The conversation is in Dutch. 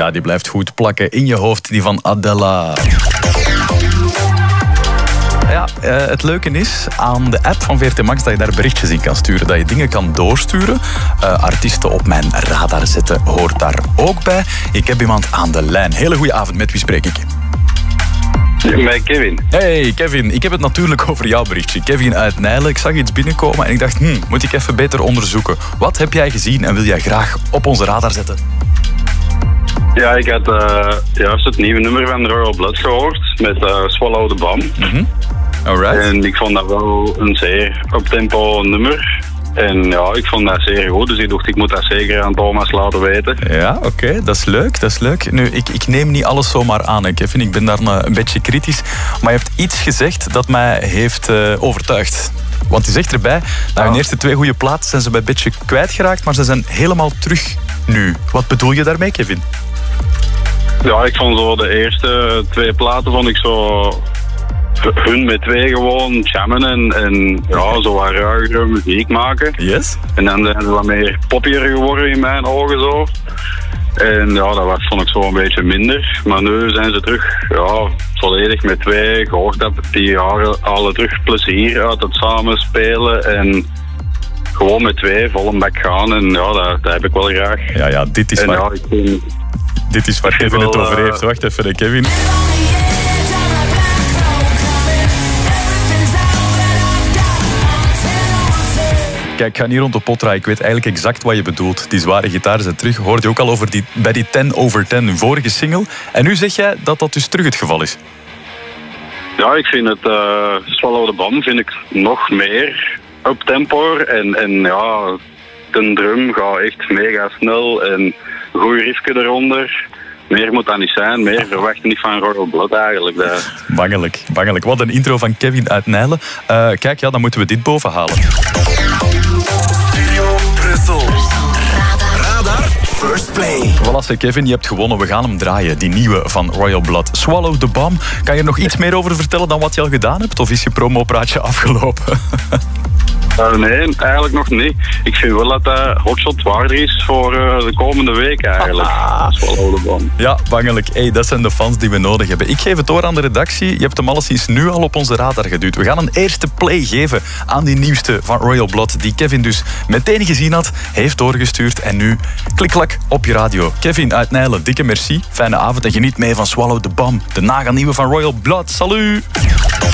Ja, die blijft goed plakken in je hoofd, die van Adela. Ja, het leuke is aan de app van VRT Max dat je daar berichtjes in kan sturen. Dat je dingen kan doorsturen. Artiesten op mijn radar zetten hoort daar ook bij. Ik heb iemand aan de lijn. Hele goede avond, met wie spreek ik? Met Kevin. Hey Kevin, ik heb het natuurlijk over jouw berichtje. Kevin uit Nijlen. Ik zag iets binnenkomen en ik dacht, moet ik even beter onderzoeken. Wat heb jij gezien en wil jij graag op onze radar zetten? Ja, ik had juist het nieuwe nummer van Royal Blood gehoord met Swallow the Bomb. Alright. En ik vond dat wel een zeer op-tempo nummer. En ja, ik vond dat zeer goed, dus ik dacht, ik moet dat zeker aan Thomas laten weten. Ja, oké, dat is leuk, dat is leuk. Nu, ik neem niet alles zomaar aan, hè, Kevin. Ik ben daar een beetje kritisch. Maar je hebt iets gezegd dat mij heeft overtuigd. Want je zegt erbij, na hun eerste 2 goede platen zijn ze bij een beetje kwijtgeraakt, maar ze zijn helemaal terug nu. Wat bedoel je daarmee, Kevin? Ja, ik vond zo de eerste 2 platen vond ik zo hun met 2 gewoon jammen en ja, zo wat ruigere muziek maken. Yes. En dan zijn ze wat meer poppier geworden in mijn ogen zo. En ja, dat vond ik zo een beetje minder. Maar nu zijn ze terug volledig met 2. Gehoord dat die halen terug plezier uit het samenspelen en gewoon met 2 vol een bek gaan. En ja, dat heb ik wel graag. Ja, dit is waar... Dit is waar Kevin het over heeft. Wacht even, hè, Kevin. Kijk, ik ga niet rond de pot draaien. Ik weet eigenlijk exact wat je bedoelt. Die zware gitaar zijn terug. Hoorde je ook al over bij die 10 over 10, hun vorige single. En nu zeg jij dat dat dus terug het geval is. Ja, ik vind het Swallow the Bomb vind ik nog meer up tempo. En ja, de drum gaat echt mega snel en goed riffje eronder. Meer moet dat niet zijn. Meer verwacht je niet van Royal Blood eigenlijk. Bangelijk. Wat een intro van Kevin uit Nijlen. Kijk, ja, dan moeten we dit boven halen. Studio Brussel. Radar First Play. Voilà, Kevin, je hebt gewonnen. We gaan hem draaien, die nieuwe van Royal Blood. Swallow the Bomb. Kan je er nog iets meer over vertellen dan wat je al gedaan hebt? Of is je promopraatje afgelopen? Nee, eigenlijk nog niet. Ik vind wel dat dat hotshot waardig is voor de komende week eigenlijk. Swallow the Bomb. Ja, bangelijk. Hey, dat zijn de fans die we nodig hebben. Ik geef het door aan de redactie. Je hebt hem alleszins nu al op onze radar geduwd. We gaan een eerste play geven aan die nieuwste van Royal Blood, die Kevin dus meteen gezien had, heeft doorgestuurd. En nu, klik-klak op je radio. Kevin uit Nijlen, dikke merci. Fijne avond en geniet mee van Swallow the Bomb, de nagaan nieuwe van Royal Blood. Salut!